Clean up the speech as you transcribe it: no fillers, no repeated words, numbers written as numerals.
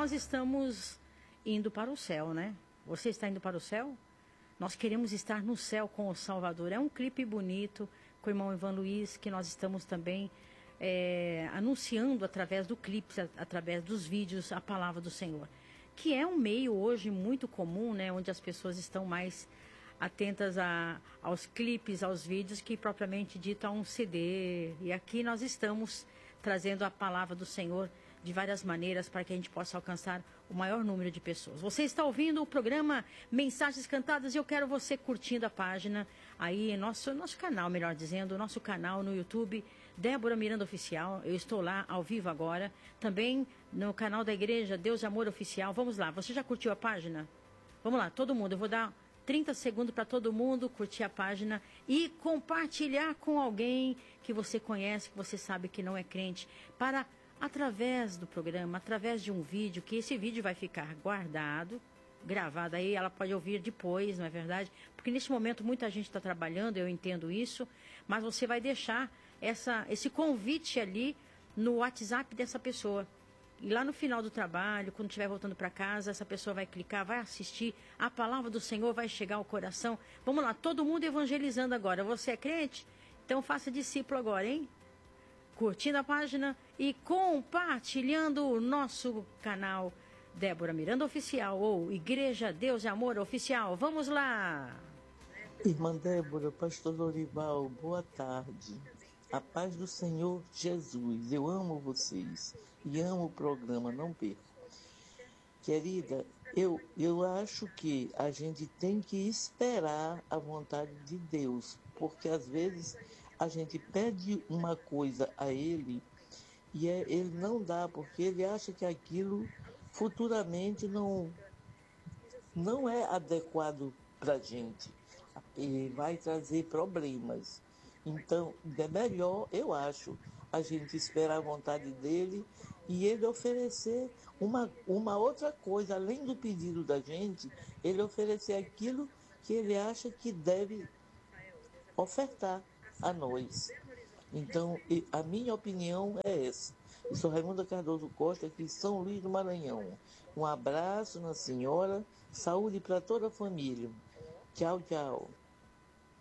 nós estamos indo para o céu, né? Você está indo para o céu? Nós queremos estar no céu com o Salvador. É um clipe bonito com o irmão Ivan Luiz, que nós estamos também anunciando através do clipe, através dos vídeos, a palavra do Senhor. Que é um meio hoje muito comum, né? Onde as pessoas estão mais atentas aos clipes, aos vídeos, que propriamente dito a um CD. E aqui nós estamos trazendo a palavra do Senhor de várias maneiras para que a gente possa alcançar o maior número de pessoas. Você está ouvindo o programa Mensagens Cantadas e eu quero você curtindo a página aí, nosso canal, melhor dizendo, o nosso canal no YouTube, Débora Miranda Oficial. Eu estou lá ao vivo agora. Também no canal da igreja Deus e Amor Oficial. Vamos lá, você já curtiu a página? Vamos lá, todo mundo. Eu vou dar 30 segundos para todo mundo curtir a página e compartilhar com alguém que você conhece, que você sabe que não é crente, para através do programa, através de um vídeo, que esse vídeo vai ficar guardado, gravado aí, ela pode ouvir depois, não é verdade? Porque nesse momento muita gente está trabalhando, eu entendo isso, mas você vai deixar esse convite ali no WhatsApp dessa pessoa. E lá no final do trabalho, quando estiver voltando para casa, essa pessoa vai clicar, vai assistir, a palavra do Senhor vai chegar ao coração. Vamos lá, todo mundo evangelizando agora. Você é crente? Então faça discípulo agora, hein? Curtindo a página e compartilhando o nosso canal Débora Miranda Oficial ou Igreja Deus e Amor Oficial. Vamos lá! Irmã Débora, pastor Lorival, boa tarde. A paz do Senhor Jesus. Eu amo vocês e amo o programa, não perco. Querida, eu acho que a gente tem que esperar a vontade de Deus, porque às vezes a gente pede uma coisa a Ele e Ele não dá, porque Ele acha que aquilo futuramente não é adequado para a gente. E vai trazer problemas. Então, é melhor, eu acho, a gente esperar a vontade dele e ele oferecer uma outra coisa, além do pedido da gente, ele oferecer aquilo que ele acha que deve ofertar a nós. Então, a minha opinião é essa. Eu sou Raimunda Cardoso Costa, aqui em São Luís do Maranhão. Um abraço na senhora, saúde para toda a família. Tchau, tchau.